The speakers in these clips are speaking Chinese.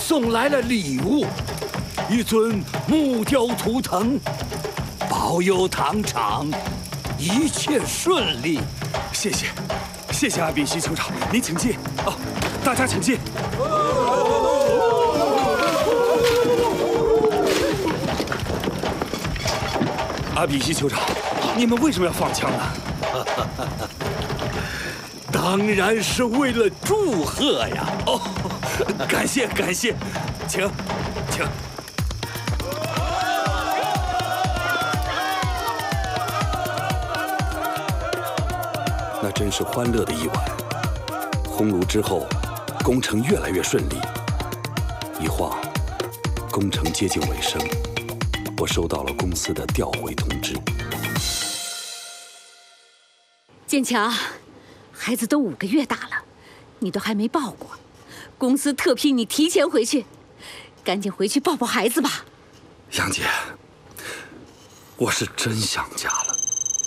送来了礼物，一尊木雕图腾，保佑糖厂一切顺利。 谢谢，谢谢阿比西酋长，您请进啊，大家请进。阿比西酋长，你们为什么要放枪呢？ 当然是为了祝贺呀！ 哦，感谢感谢，请。 那真是欢乐的一晚。烘炉之后，工程越来越顺利。一晃，工程接近尾声，我收到了公司的调回通知。 建强，孩子都5个月大了，你都还没抱过，公司特批你提前回去，赶紧回去抱抱孩子吧。 杨姐，我是真想家了。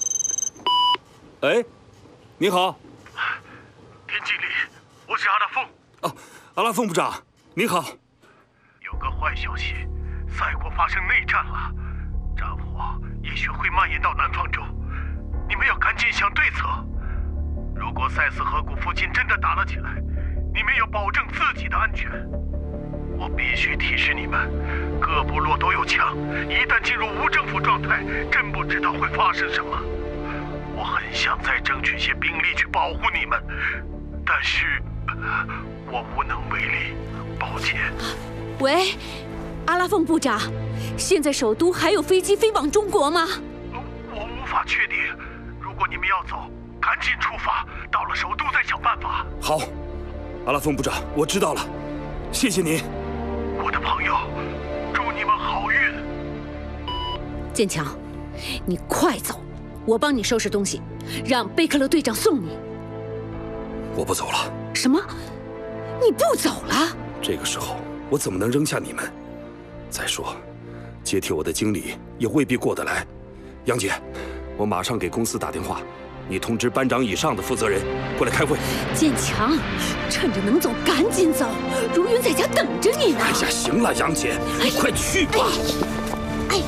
哎，你好。 田经理，我是阿拉凤。 哦，阿拉凤部长，您好。 有个坏消息，赛国发生内战了，战火也许会蔓延到南方州，你们要赶紧想对策。如果塞斯河谷附近真的打了起来，你们要保证自己的安全。我必须提示你们，各部落都有枪，一旦进入无政府状态，真不知道会发生什么。我很想再争取些兵力去保护你们，但是我无能为力，抱歉。 喂，阿拉凤部长，现在首都还有飞机飞往中国吗？ 我无法确定。如果你们要走，赶紧出发，到了首都再想办法。 好，阿拉凤部长，我知道了，谢谢您。 我的朋友，祝你们好运。 建强，你快走，我帮你收拾东西，让贝克勒队长送你。 我不走了。 什么？你不走了？ 这个时候我怎么能扔下你们？再说，接替我的经理也未必过得来。杨姐，我马上给公司打电话，你通知班长以上的负责人过来开会。 建强，趁着能走赶紧走，如云在家等着你呢。 哎呀，行了，杨姐，你快去吧。 哎。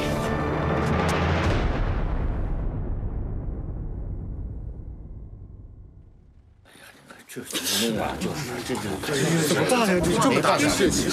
这怎么弄啊？这大呀，这么大的事情，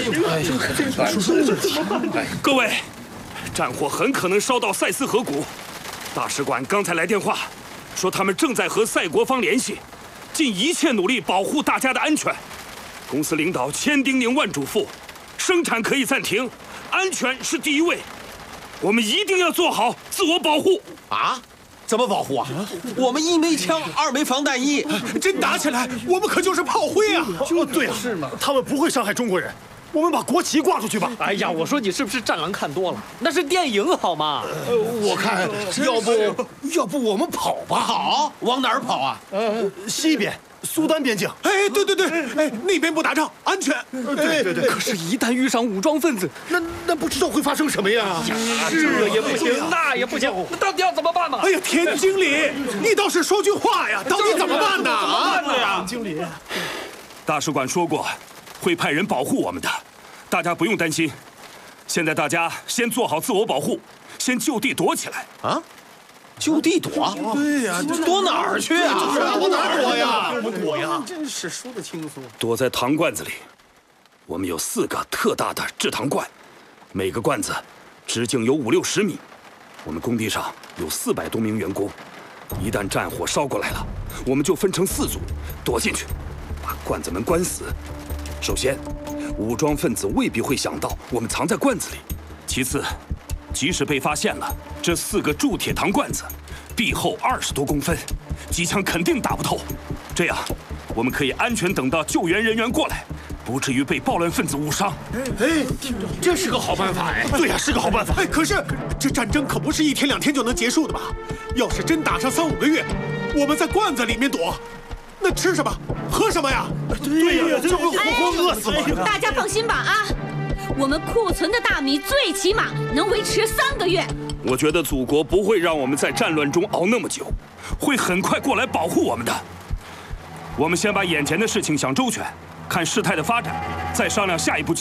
各位，战火很可能烧到塞斯河谷。大使馆刚才来电话，说他们正在和塞国方联系，尽一切努力保护大家的安全。公司领导千叮咛万嘱咐，生产可以暂停，安全是第一位。我们一定要做好自我保护。 啊？怎么保护啊？我们1枚枪，2枚防弹衣，真打起来，我们可就是炮灰啊！ 对啊，是吗？他们不会伤害中国人，我们把国旗挂出去吧。 哎呀，我说你是不是战狼看多了？那是电影好吗？ 我看要不我们跑吧？ 跑？往哪儿跑啊？ 西边。苏丹边境， 哎，对，哎，那边不打仗，安全。 对。 可是，一旦遇上武装分子， 那不知道会发生什么呀？ 这也不行，那也不行，那到底要怎么办呢？ 哎呀，田经理，你倒是说句话呀！到底怎么办呢？ 怎么办呢呀？ 经理， 大使馆说过，会派人保护我们的，大家不用担心。现在大家先做好自我保护，先就地躲起来啊！就地躲？ 对呀， 躲哪儿去啊？ 我哪儿躲呀？我们躲呀！真是说得轻松。 躲在糖罐子里，我们有4个特大的制糖罐，每个罐子直径有50-60米。我们工地上有400多名员工，一旦战火烧过来了，我们就分成4组，躲进去，把罐子门关死。首先，武装分子未必会想到我们藏在罐子里；其次，即使被发现了，这4个铸铁糖罐子壁厚20多公分，机枪肯定打不透。这样，我们可以安全等到救援人员过来，不至于被暴乱分子误伤。 哎，这是个好办法哎。 对呀，是个好办法。哎，可是这战争可不是1天2天就能结束的吧？要是真打上3-5个月，我们在罐子里面躲，那吃什么？喝什么呀？ 对呀，这不活活饿死吗？ 大家放心吧啊！我们库存的大米最起码能维持3个月。 我觉得祖国不会让我们在战乱中熬那么久，会很快过来保护我们的。我们先把眼前的事情想周全，看事态的发展，再商量下一步计划。